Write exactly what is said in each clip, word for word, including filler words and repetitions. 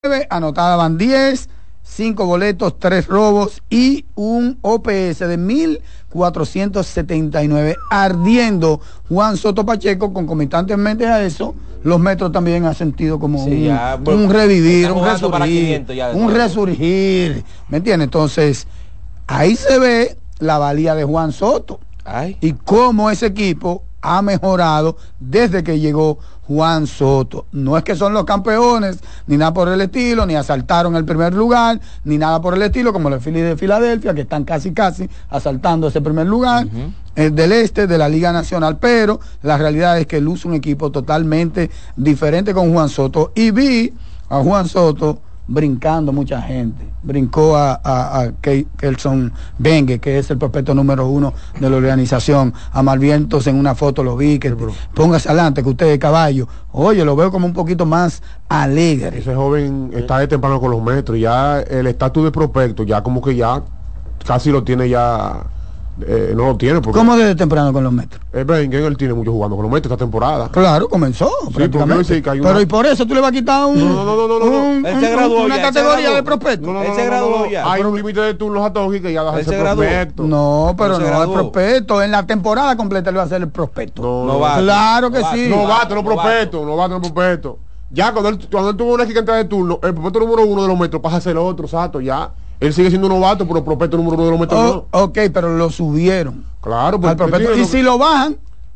Anotadas van diez, cinco boletos, tres robos y un O P S de mil cuatrocientos setenta y nueve. Ardiendo Juan Soto Pacheco. Concomitantemente a eso, los Metros también han sentido como sí, un, ya, bueno, un revivir, un resurgir, un resurgir. ¿Me entiendes? Entonces, ahí se ve la valía de Juan Soto. Ay. Y cómo ese equipo ha mejorado desde que llegó Juan Soto. No es que son los campeones, ni nada por el estilo, ni asaltaron el primer lugar, ni nada por el estilo, como los Phillies de Filadelfia, que están casi casi asaltando ese primer lugar, uh-huh. el del este de la Liga Nacional, pero la realidad es que luce un equipo totalmente diferente con Juan Soto. Y vi a Juan Soto brincando mucha gente. Brincó a, a, a Kelson Bengue, que es el prospecto número uno de la organización. A Malvientos en una foto lo vi, que sí, póngase adelante, que usted es caballo. Oye, lo veo como un poquito más alegre. Ese joven está de temprano con los Metros, ya el estatus de prospecto, ya como que ya casi lo tiene ya... Eh, no lo tiene porque... ¿Cómo desde temprano con los Metros? Eh, Bengue, él tiene mucho jugando con los Metros esta temporada. Claro, comenzó sí, prácticamente. Una... Pero y por eso tú le vas a quitar un, no, no, no, no, no, un, no. un, se graduó una ya, categoría de prospecto. No, no, no, no, no, no, no. Hay un límite de turnos a todos que ya vas a ser prospecto. No, pero no, no es prospecto. En la temporada completa le va a ser el prospecto. No, no va. Claro que no sí. No va, no prospecto, no va, no prospecto. Ya cuando él, cuando él tuvo una cantidad de turnos, el prospecto número uno de los Metros pasa a ser el otro, exacto, ya. Él sigue siendo un novato, pero el prospecto número uno de los Metros oh, no. Ok, pero lo subieron. Claro, pues, prospecto, y si lo bajan,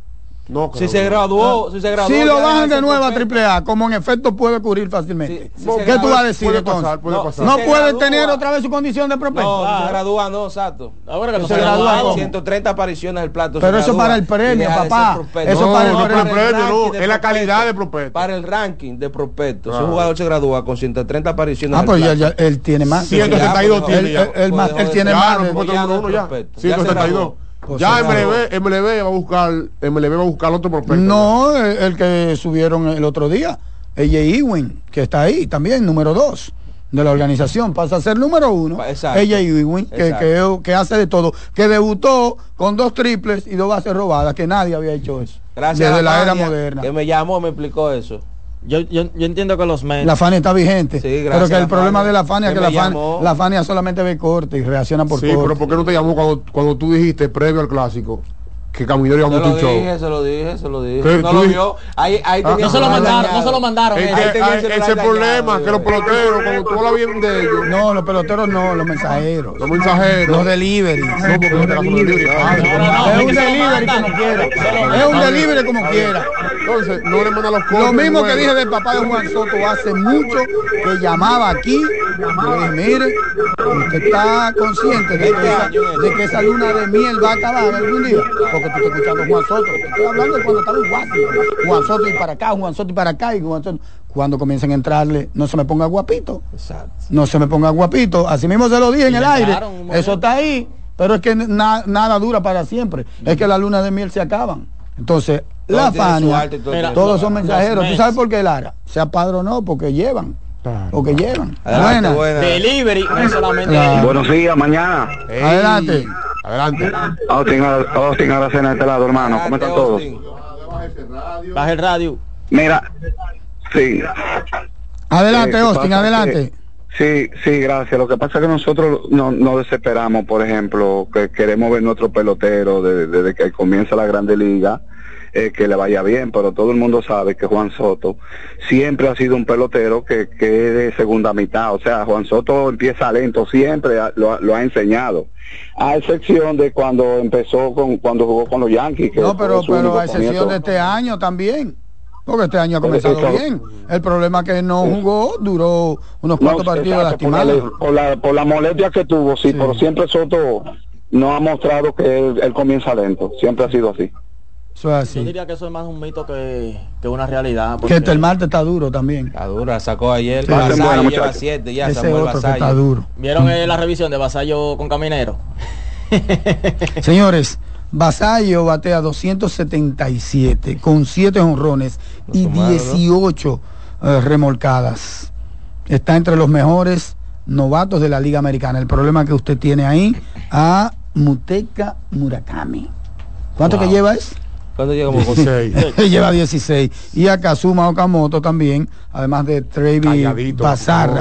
no, si se graduó, si se graduó, si lo bajan de nuevo a triple A, como en efecto puede ocurrir fácilmente. Sí, si ¿Qué tú vas a decir puede entonces? Pasar, puede no, pasar. no puede tener otra vez su condición de prospecto. No, ah, se gradúa, no, exacto. Ahora que no se gradúa, ciento treinta apariciones del plato. Pero eso para el premio, papá. Eso para el premio, no, es la calidad de prospecto. Para el ranking de prospecto, si un jugador se gradúa con ciento treinta apariciones. Ah, pues ya él tiene más. ciento setenta y dos tiene ya. Él tiene más. ciento setenta y dos. Pues ya M L B, M L B va a buscar, M L B va a buscar otro prospecto. No, el, el que subieron el otro día, A J Ewing, que está ahí también, número dos de la organización, pasa a ser número uno. A J Ewing, que, que, que hace de todo, que debutó con dos triples y dos bases robadas, que nadie había hecho eso. Gracias desde a la, la era moderna. Que me llamó, me explicó eso. Yo, yo, yo entiendo que los Mets... La Fania está vigente, sí, pero que el problema Fania, de la Fania es que la Fania, la Fania solamente ve corte y reacciona por sí, corte. Sí, pero ¿por qué no te llamó cuando, cuando tú dijiste previo al clásico que Caminero iba a montar un show? Dije, se lo dije, se lo dije. No lo vio. Ahí, ahí ah, no se lo mandaron, no se lo mandaron. Es que, hay, ese el problema, que los peloteros, cuando tú hablas bien de ellos... No, los peloteros no, los mensajeros. Los mensajeros. Los delivery. No, porque los delivery. Es un delivery como quiera. Es un delivery como quiera. Entonces, no le mandan los costos. Lo mismo que dije del papá de Juan Soto hace mucho, que llamaba aquí. Yo le dije, mire, usted está consciente de que, esa, de que esa luna de miel va a acabar algún día. Porque tú estás escuchando a Juan Soto. Te estoy hablando de cuando estaba en Washington. Juan Soto y para acá, Juan Soto y para acá. Y Juan Soto. Cuando comiencen a entrarle, no se me ponga guapito. Exacto. No se me ponga guapito. Así mismo se lo dije en el aire. Eso está ahí. Pero es que na, nada dura para siempre. Mm. Es que las lunas de miel se acaban. Entonces, todo la Fania, todos son mensajeros. ¿Tú sabes por qué, Lara? Se apadronó porque llevan. Claro. Porque llevan. Adelante, buena. Buena. Delivery, no solamente. Claro. Buenos días, mañana. Hey. Adelante. Adelante. Austin, Austin Aracena de este lado, hermano. ¿Cómo están todos? Baja el radio. Mira, sí. Adelante, eh, Austin, adelante. Sí, sí, gracias. Lo que pasa es que nosotros no, no desesperamos, por ejemplo, que queremos ver nuestro pelotero desde, desde que comienza la Grande Liga, eh, que le vaya bien, pero todo el mundo sabe que Juan Soto siempre ha sido un pelotero que, que es de segunda mitad. O sea, Juan Soto empieza lento, siempre lo, lo ha enseñado. A excepción de cuando empezó con, cuando jugó con los Yankees. Que no, pero, pero a excepción de este año también. Porque este año ha comenzado eso, bien. El problema es que no jugó, duró unos cuantos no, partidos lastimados. Por la, por la molestia que tuvo, sí, sí, pero siempre Soto no ha mostrado que él, él comienza lento. Siempre ha sido así. Eso es así. Yo diría que eso es más un mito que, que una realidad. Que este el martes está duro también. Está duro, sacó ayer. Sí, Vasallo bueno, lleva siete ya. Ese Samuel otro Vasallo. Que está duro. ¿Vieron eh, la revisión de Vasallo con Caminero? Señores, Vasallo batea doscientos setenta y siete con siete jonrones no y dieciocho ¿no? uh, remolcadas. Está entre los mejores novatos de la Liga Americana. El problema que usted tiene ahí a Muteka Murakami. ¿Cuánto wow. que lleva es? ¿Cuánto llega? Como dieciséis. Lleva dieciséis. Y a Kazuma Okamoto también, además de Trevi Bazarra.